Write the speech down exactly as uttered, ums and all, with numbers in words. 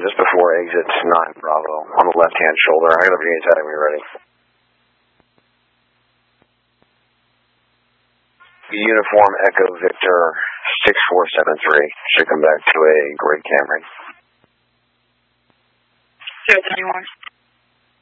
just before exit nine Bravo on the left-hand shoulder. I got a Virginia's heading when you're ready. Uniform Echo Victor six four seven three. Should come back to a gray Camry. zero three one.